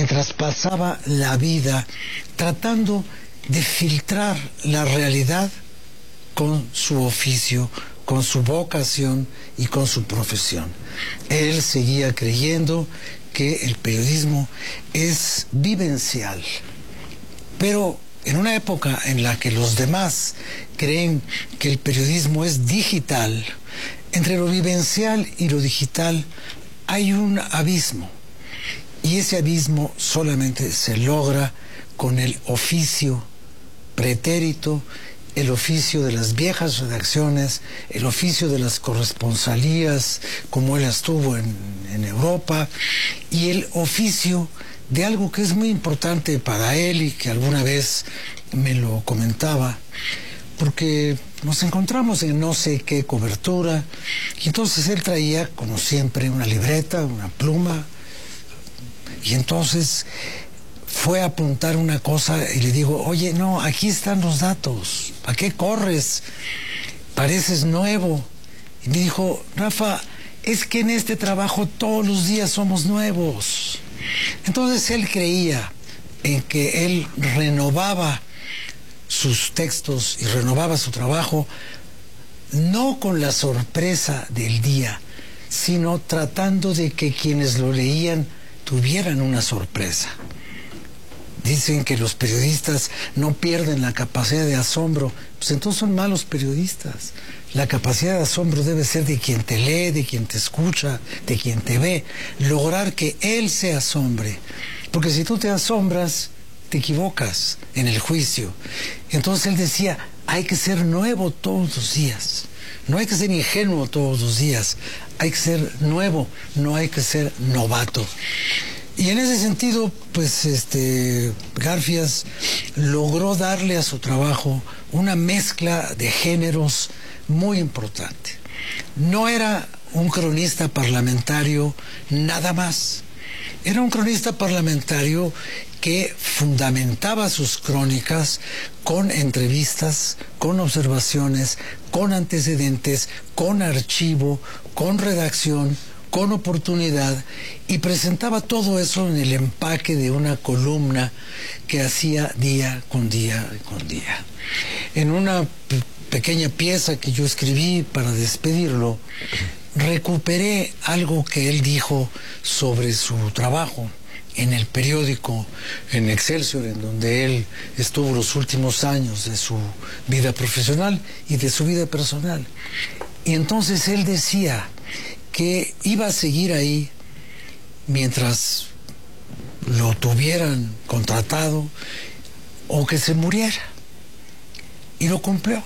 se traspasaba la vida tratando de filtrar la realidad con su oficio, con su vocación y con su profesión. Él seguía creyendo que el periodismo es vivencial, pero en una época en la que los demás creen que el periodismo es digital, entre lo vivencial y lo digital hay un abismo, y ese abismo solamente se logra con el oficio pretérito, el oficio de las viejas redacciones, el oficio de las corresponsalías, como él estuvo en Europa, y el oficio de algo que es muy importante para él y que alguna vez me lo comentaba, porque nos encontramos en no sé qué cobertura, y entonces él traía, como siempre, una libreta, una pluma, y entonces fue a apuntar una cosa y le digo, oye, no, aquí están los datos, ¿a qué corres? Pareces nuevo. Y me dijo, Rafa, es que en este trabajo todos los días somos nuevos. Entonces él creía en que él renovaba sus textos y renovaba su trabajo, no con la sorpresa del día, sino tratando de que quienes lo leían tuvieran una sorpresa. Dicen que los periodistas no pierden la capacidad de asombro, pues entonces son malos periodistas. La capacidad de asombro debe ser de quien te lee, de quien te escucha, de quien te ve. Lograr que él se asombre, porque si tú te asombras, te equivocas en el juicio. Entonces él decía, hay que ser nuevo todos los días. No hay que ser ingenuo todos los días. Hay que ser nuevo, no hay que ser novato. Y en ese sentido, pues Garfias logró darle a su trabajo una mezcla de géneros muy importante. No era un cronista parlamentario nada más. Era un cronista parlamentario que fundamentaba sus crónicas con entrevistas, con observaciones, con antecedentes, con archivo, con redacción, con oportunidad, y presentaba todo eso en el empaque de una columna que hacía día con día con día. En una pequeña pieza que yo escribí para despedirlo, recuperé algo que él dijo sobre su trabajo en el periódico, en Excelsior, en donde él estuvo los últimos años de su vida profesional y de su vida personal. Y entonces él decía que iba a seguir ahí mientras lo tuvieran contratado o que se muriera. Y lo cumplió.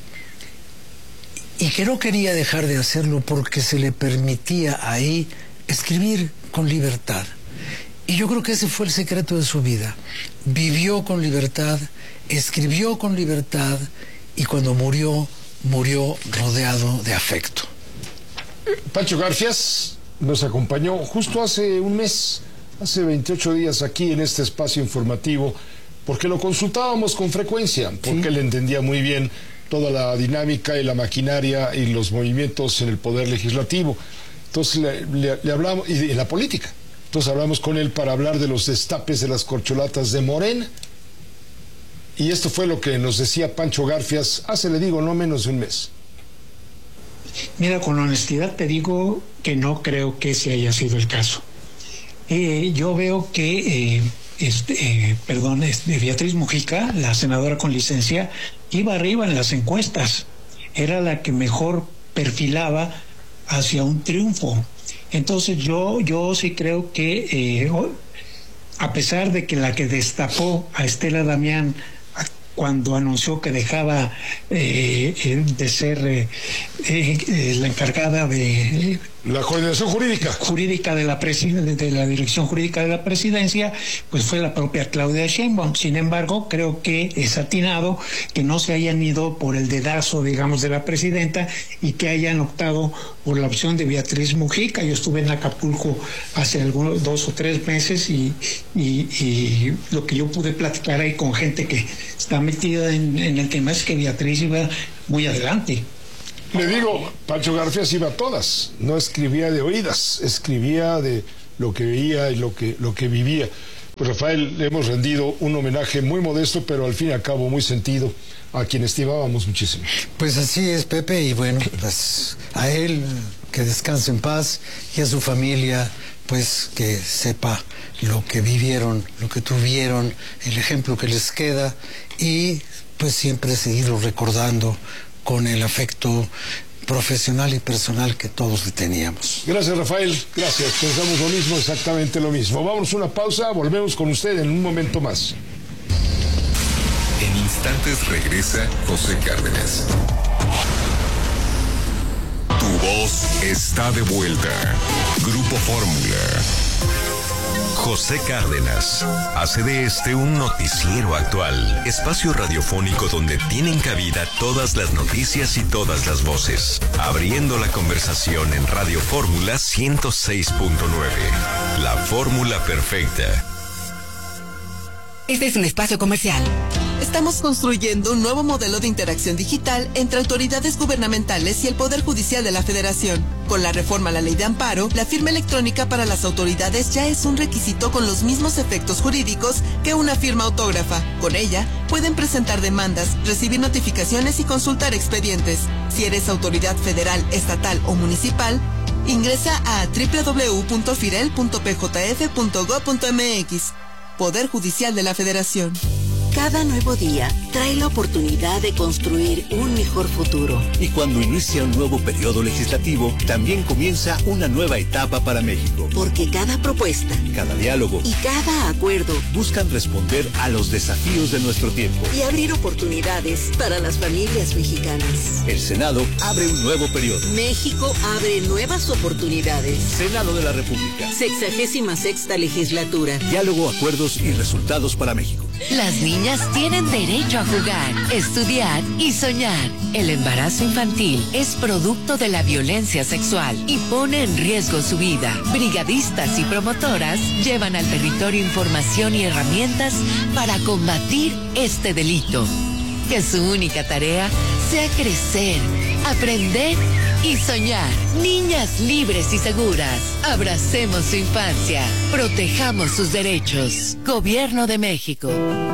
Y que no quería dejar de hacerlo porque se le permitía ahí escribir con libertad. Y yo creo que ese fue el secreto de su vida. Vivió con libertad, escribió con libertad, y cuando murió, murió rodeado de afecto. Pancho Garfias nos acompañó justo hace un mes, hace 28 días aquí en este espacio informativo, porque lo consultábamos con frecuencia, porque ¿sí? Él entendía muy bien toda la dinámica y la maquinaria y los movimientos en el poder legislativo. Entonces le hablamos, y en la política. Entonces hablamos con él para hablar de los destapes de las corcholatas de Morena. Y esto fue lo que nos decía Pancho Garfias hace, le digo, no menos de un mes. Mira, con honestidad te digo que no creo que ese haya sido el caso. Yo veo que Beatriz Mujica, la senadora con licencia, iba arriba en las encuestas. Era la que mejor perfilaba hacia un triunfo. Entonces yo sí creo que a pesar de que la que destapó a Estela Damián cuando anunció que dejaba de ser la encargada de la coordinación jurídica de la dirección jurídica de la presidencia, pues fue la propia Claudia Sheinbaum. Sin embargo, creo que es atinado que no se hayan ido por el dedazo, digamos, de la presidenta, y que hayan optado por la opción de Beatriz Mujica. Yo estuve en Acapulco hace 2 o 3 meses y lo que yo pude platicar ahí con gente que está metida en el tema es que Beatriz iba muy adelante. Le digo, Pancho Garfias iba a todas, no escribía de oídas, escribía de lo que veía y lo que vivía. Pues Rafael, le hemos rendido un homenaje muy modesto, pero al fin y al cabo muy sentido, a quien estimábamos muchísimo. Pues así es, Pepe, y bueno, pues a él que descanse en paz, y a su familia, pues que sepa lo que vivieron, lo que tuvieron, el ejemplo que les queda, y pues siempre seguirlo recordando con el afecto profesional y personal que todos le teníamos. Gracias, Rafael. Gracias. Pensamos lo mismo, exactamente lo mismo. Vámonos a una pausa, volvemos con usted en un momento más. En instantes regresa José Cárdenas. Tu voz está de vuelta. Grupo Fórmula. José Cárdenas hace de este un noticiero actual, espacio radiofónico donde tienen cabida todas las noticias y todas las voces, abriendo la conversación en Radio Fórmula 106.9, la fórmula perfecta. Este es un espacio comercial. Estamos construyendo un nuevo modelo de interacción digital entre autoridades gubernamentales y el Poder Judicial de la Federación. Con la reforma a la Ley de Amparo, la firma electrónica para las autoridades ya es un requisito con los mismos efectos jurídicos que una firma autógrafa. Con ella, pueden presentar demandas, recibir notificaciones y consultar expedientes. Si eres autoridad federal, estatal o municipal, ingresa a www.firel.pjf.gov.mx. Poder Judicial de la Federación. Cada nuevo día trae la oportunidad de construir un mejor futuro. Y cuando inicia un nuevo periodo legislativo, también comienza una nueva etapa para México. Porque cada propuesta, cada diálogo y cada acuerdo buscan responder a los desafíos de nuestro tiempo y abrir oportunidades para las familias mexicanas. El Senado abre un nuevo periodo. México abre nuevas oportunidades. Senado de la República. 66ª legislatura. Diálogo, acuerdos y resultados para México. Las niñas tienen derecho a jugar, estudiar y soñar. El embarazo infantil es producto de la violencia sexual y pone en riesgo su vida. Brigadistas y promotoras llevan al territorio información y herramientas para combatir este delito. Que su única tarea sea crecer, aprender y soñar. Niñas libres y seguras. Abracemos su infancia. Protejamos sus derechos. Gobierno de México.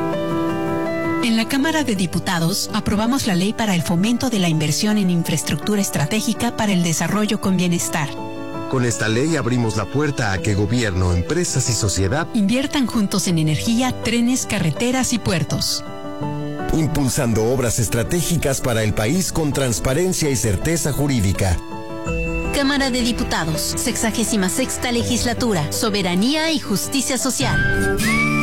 En la Cámara de Diputados aprobamos la ley para el fomento de la inversión en infraestructura estratégica para el desarrollo con bienestar. Con esta ley abrimos la puerta a que gobierno, empresas y sociedad inviertan juntos en energía, trenes, carreteras y puertos. Impulsando obras estratégicas para el país con transparencia y certeza jurídica. Cámara de Diputados, 66ª legislatura, soberanía y justicia social.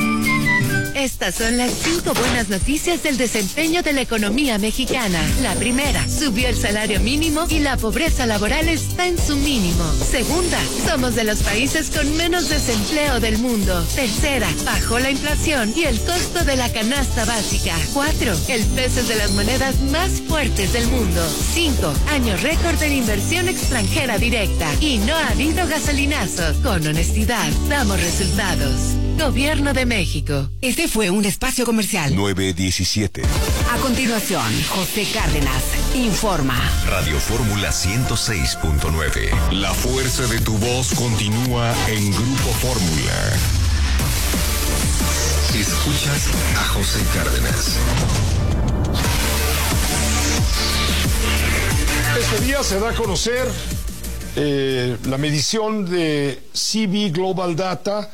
Estas son las 5 buenas noticias del desempeño de la economía mexicana. La primera, subió el salario mínimo y la pobreza laboral está en su mínimo. Segunda, somos de los países con menos desempleo del mundo. Tercera, bajó la inflación y el costo de la canasta básica. 4, el peso es de las monedas más fuertes del mundo. 5, año récord de inversión extranjera directa. Y no ha habido gasolinazo. Con honestidad, damos resultados. Gobierno de México. Este fue un espacio comercial. 9:17. A continuación, José Cárdenas informa. Radio Fórmula 106.9. La fuerza de tu voz continúa en Grupo Fórmula. Escuchas a José Cárdenas. Este día se da a conocer la medición de CB Global Data.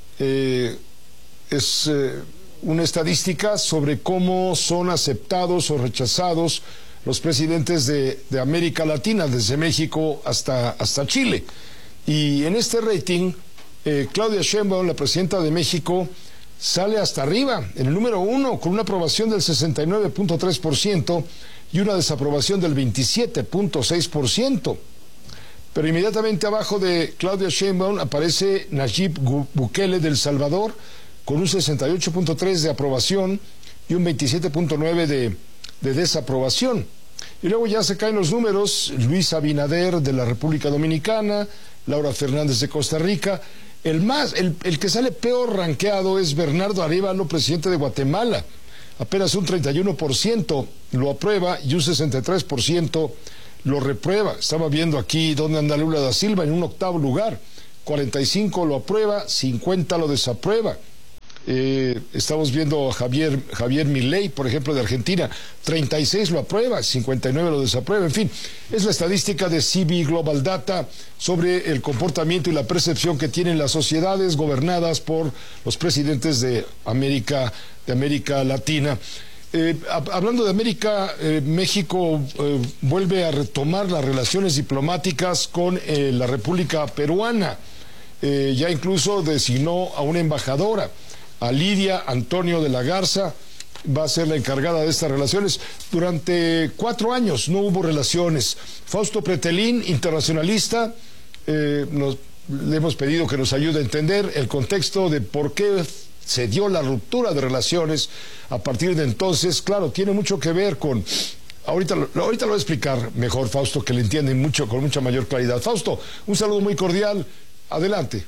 Es una estadística sobre cómo son aceptados o rechazados los presidentes de América Latina, desde México hasta Chile. Y en este rating, Claudia Sheinbaum, la presidenta de México, sale hasta arriba, en el número 1, con una aprobación del 69.3% y una desaprobación del 27.6%. Pero inmediatamente abajo de Claudia Sheinbaum aparece Nayib Bukele de El Salvador, con un 68.3% de aprobación y un 27.9% de desaprobación. Y luego ya se caen los números: Luis Abinader de la República Dominicana, Laura Fernández de Costa Rica. El que sale peor rankeado es Bernardo Arévalo, presidente de Guatemala. Apenas un 31% lo aprueba y un 63% lo reprueba. Estaba viendo aquí dónde anda Lula da Silva, en un 8º lugar. 45 lo aprueba, 50 lo desaprueba. Estamos viendo a Javier Milei, por ejemplo, de Argentina, 36 lo aprueba, 59 lo desaprueba, en fin. Es la estadística de CB Global Data sobre el comportamiento y la percepción que tienen las sociedades gobernadas por los presidentes de América Latina. Hablando de América, México vuelve a retomar las relaciones diplomáticas con la República Peruana. Ya incluso designó a una embajadora, a Lidia Antonio de la Garza, va a ser la encargada de estas relaciones. Durante 4 años no hubo relaciones. Fausto Pretelín, internacionalista, le hemos pedido que nos ayude a entender el contexto de por qué se dio la ruptura de relaciones a partir de entonces. Claro, tiene mucho que ver con... Ahorita lo voy a explicar mejor, Fausto, que le entienden mucho, con mucha mayor claridad. Fausto, un saludo muy cordial. Adelante.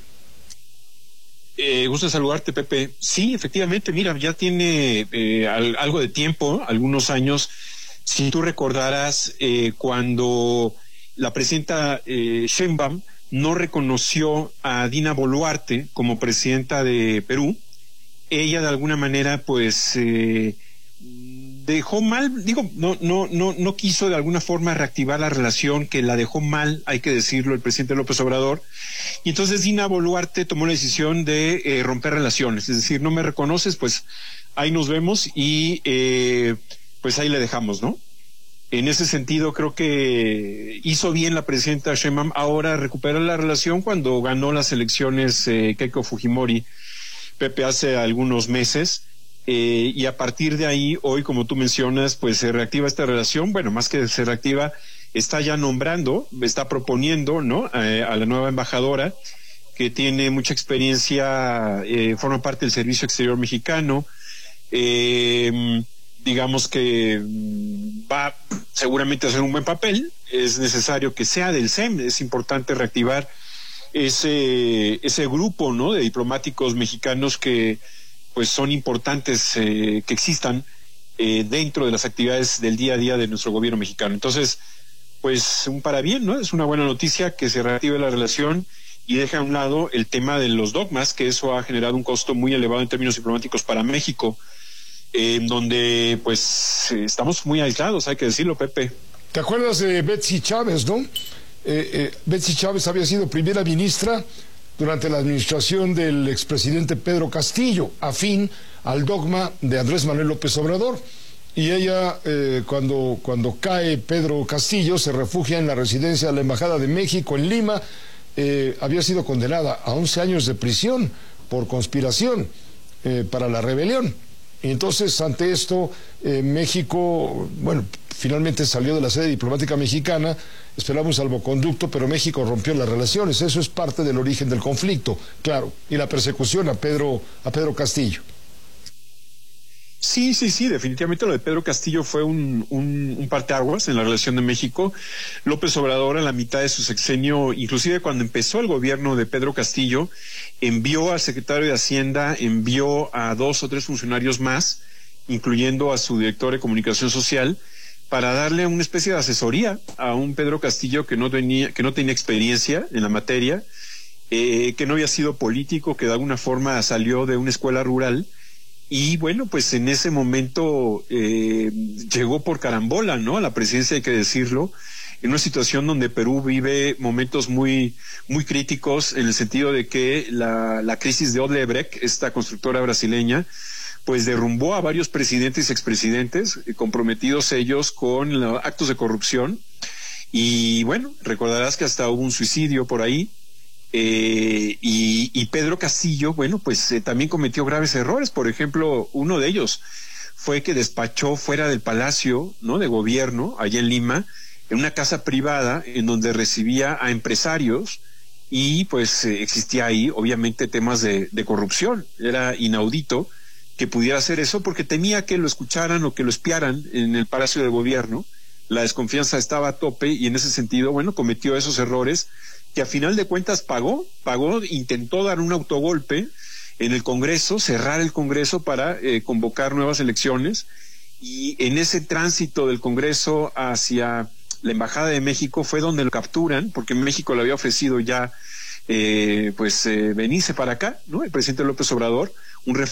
Gusto saludarte, Pepe. Sí, efectivamente, mira, ya tiene algo de tiempo, algunos años. Si tú recordarás, cuando la presidenta Sheinbaum no reconoció a Dina Boluarte como presidenta de Perú, ella de alguna manera, pues, dejó mal, digo, no quiso de alguna forma reactivar la relación, que la dejó mal, hay que decirlo, el presidente López Obrador. Y entonces Dina Boluarte tomó la decisión de romper relaciones, es decir, no me reconoces, pues ahí nos vemos y pues ahí le dejamos, ¿no? En ese sentido creo que hizo bien la presidenta Sheinbaum ahora recuperar la relación cuando ganó las elecciones Keiko Fujimori, Pepe, hace algunos meses. Y a partir de ahí, hoy, como tú mencionas, pues se reactiva esta relación. Bueno, más que se reactiva, está ya nombrando, está proponiendo, ¿no? A la nueva embajadora, que tiene mucha experiencia, forma parte del Servicio Exterior Mexicano, digamos que va seguramente a hacer un buen papel. Es necesario que sea del SEM, es importante reactivar ese grupo, ¿no? De diplomáticos mexicanos que pues son importantes que existan dentro de las actividades del día a día de nuestro gobierno mexicano. Entonces, pues un parabién, ¿no? Es una buena noticia que se reactive la relación y deja a un lado el tema de los dogmas, que eso ha generado un costo muy elevado en términos diplomáticos para México, donde pues estamos muy aislados, hay que decirlo, Pepe. ¿Te acuerdas de Betsy Chávez, no? Betsy Chávez había sido primera ministra durante la administración del expresidente Pedro Castillo, afín al dogma de Andrés Manuel López Obrador. Y ella, cuando cae Pedro Castillo, se refugia en la residencia de la Embajada de México en Lima. Había sido condenada a 11 años de prisión por conspiración para la rebelión. Y entonces, ante esto, México, bueno, finalmente salió de la sede diplomática mexicana, esperaba un salvoconducto, pero México rompió las relaciones. Eso es parte del origen del conflicto, claro, y la persecución a Pedro Castillo. Sí, definitivamente lo de Pedro Castillo fue un parteaguas en la relación de México. López Obrador, a la mitad de su sexenio, inclusive cuando empezó el gobierno de Pedro Castillo, envió al secretario de Hacienda, envió a 2 o 3 funcionarios más, incluyendo a su director de comunicación social, para darle una especie de asesoría a un Pedro Castillo que no tenía experiencia en la materia, que no había sido político, que de alguna forma salió de una escuela rural. Y bueno, pues en ese momento llegó por carambola, ¿no? A la presidencia, hay que decirlo, en una situación donde Perú vive momentos muy críticos, en el sentido de que la crisis de Odebrecht, esta constructora brasileña, pues derrumbó a varios presidentes y expresidentes, comprometidos ellos con actos de corrupción. Y bueno, recordarás que hasta hubo un suicidio por ahí. Y Pedro Castillo, bueno, pues también cometió graves errores. Por ejemplo, uno de ellos fue que despachó fuera del Palacio, ¿no?, de Gobierno, allá en Lima, en una casa privada en donde recibía a empresarios, y pues existía ahí obviamente temas de corrupción. Era inaudito que pudiera hacer eso, porque temía que lo escucharan o que lo espiaran en el Palacio de Gobierno. La desconfianza estaba a tope, y en ese sentido, bueno, cometió esos errores que a final de cuentas pagó, intentó dar un autogolpe en el Congreso, cerrar el Congreso para convocar nuevas elecciones, y en ese tránsito del Congreso hacia la Embajada de México fue donde lo capturan, porque México le había ofrecido ya venirse para acá, ¿no?, el presidente López Obrador, un